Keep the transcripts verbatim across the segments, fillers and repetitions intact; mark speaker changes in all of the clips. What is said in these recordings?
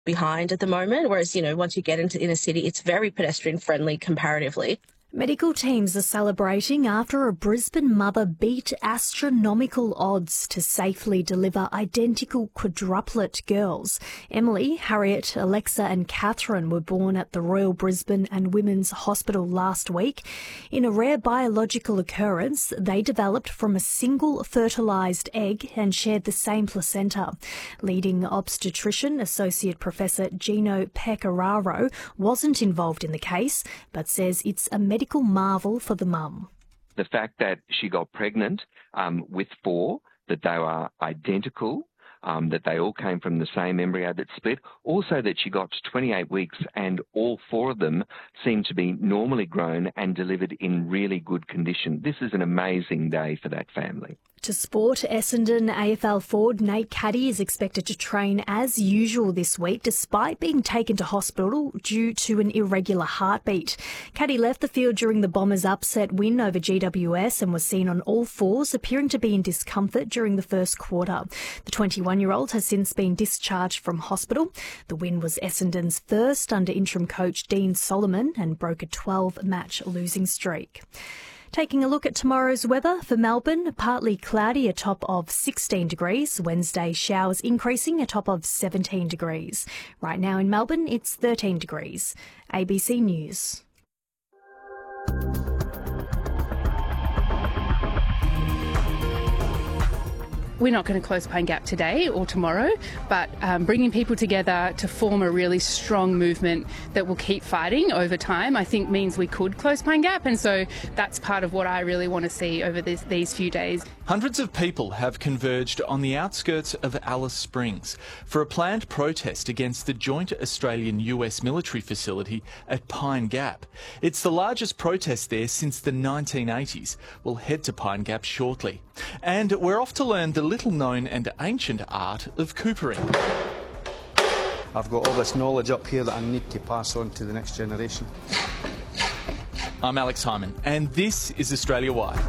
Speaker 1: behind at the moment, whereas, you know, once you get into inner city, it's very pedestrian friendly comparatively.
Speaker 2: Medical teams are celebrating after a Brisbane mother beat astronomical odds to safely deliver identical quadruplet girls. Emily, Harriet, Alexa and Catherine were born at the Royal Brisbane and Women's Hospital last week. In a rare biological occurrence, they developed from a single fertilised egg and shared the same placenta. Leading obstetrician Associate Professor Gino Pecoraro wasn't involved in the case, but says it's a medical medical marvel for the mum.
Speaker 3: The fact that she got pregnant um, with four, that they are identical, um, that they all came from the same embryo that split, also that she got to twenty-eight weeks and all four of them seemed to be normally grown and delivered in really good condition. This is an amazing day for that family.
Speaker 2: To sport, Essendon A F L forward Nate Caddy is expected to train as usual this week despite being taken to hospital due to an irregular heartbeat. Caddy left the field during the Bombers' upset win over G W S and was seen on all fours, appearing to be in discomfort during the first quarter. The twenty-one-year-old has since been discharged from hospital. The win was Essendon's first under interim coach Dean Solomon and broke a twelve-match losing streak. Taking a look at tomorrow's weather for Melbourne, partly cloudy, a top of sixteen degrees. Wednesday, showers increasing, a top of seventeen degrees. Right now in Melbourne, it's thirteen degrees. A B C News.
Speaker 4: We're not going to close Pine Gap today or tomorrow, but um, bringing people together to form a really strong movement that will keep fighting over time, I think means we could close Pine Gap, and so that's part of what I really want to see over this, these few days.
Speaker 5: Hundreds of people have converged on the outskirts of Alice Springs for a planned protest against the joint Australian-U S military facility at Pine Gap. It's the largest protest there since the nineteen eighties. We'll head to Pine Gap shortly. And we're off to learn the little-known and ancient art of coopering.
Speaker 6: I've got all this knowledge up here that I need to pass on to the next generation.
Speaker 5: I'm Alex Hyman, and this is Australia Wide.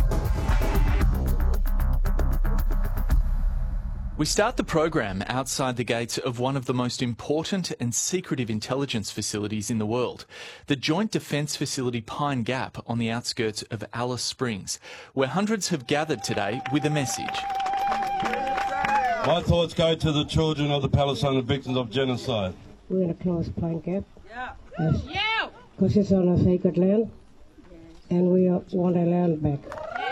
Speaker 5: We start the program outside the gates of one of the most important and secretive intelligence facilities in the world, the Joint Defence Facility Pine Gap on the outskirts of Alice Springs, where hundreds have gathered today with a message.
Speaker 7: My thoughts go to the children of the Palestinian victims of genocide.
Speaker 8: We're going to close Pine Gap.
Speaker 4: Yeah.
Speaker 8: Yes.
Speaker 4: Yeah.
Speaker 8: Because it's on our sacred land, and we want our land back.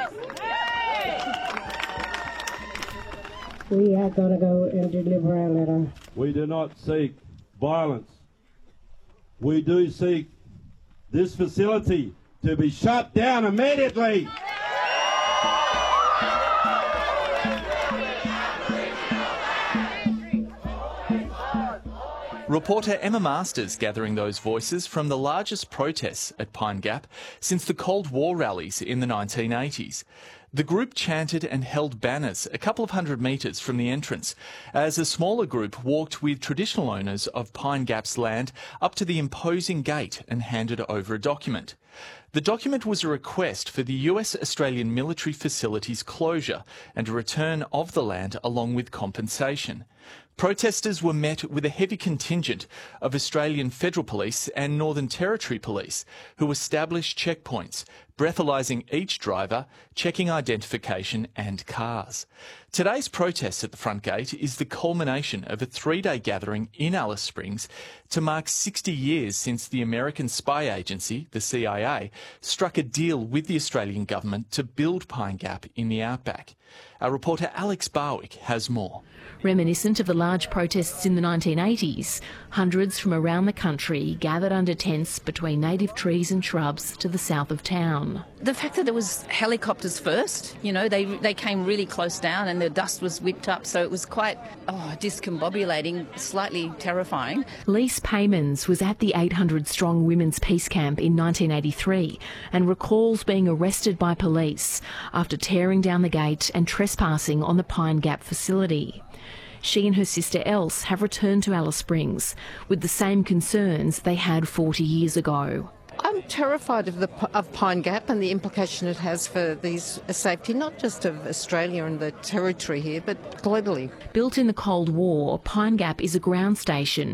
Speaker 8: We are going to go and deliver our letter.
Speaker 7: We do not seek violence. We do seek this facility to be shut down immediately.
Speaker 5: Reporter Emma Masters gathering those voices from the largest protests at Pine Gap since the Cold War rallies in the nineteen eighties. The group chanted and held banners a couple of hundred metres from the entrance as a smaller group walked with traditional owners of Pine Gap's land up to the imposing gate and handed over a document. The document was a request for the U S Australian military facility's closure and a return of the land along with compensation. Protesters were met with a heavy contingent of Australian Federal Police and Northern Territory Police who established checkpoints, breathalyzing each driver, checking identification and cars. Today's protest at the front gate is the culmination of a three-day gathering in Alice Springs to mark sixty years since the American spy agency, the C I A, struck a deal with the Australian government to build Pine Gap in the outback. Our reporter Alex Barwick has more.
Speaker 9: Reminiscent of the large protests in the nineteen eighties, hundreds from around the country gathered under tents between native trees and shrubs to the south of town.
Speaker 10: The fact that there was helicopters first, you know, they they came really close down and the dust was whipped up, so it was quite oh, discombobulating, slightly terrifying.
Speaker 9: Lise Paymans was at the eight hundred strong women's peace camp in nineteen eighty-three and recalls being arrested by police after tearing down the gate and trespassing on the Pine Gap facility. She and her sister Else have returned to Alice Springs with the same concerns they had forty years ago.
Speaker 11: I'm terrified of the of Pine Gap and the implication it has for these safety, not just of Australia and the territory here, but globally.
Speaker 9: Built in the Cold War, Pine Gap is a ground station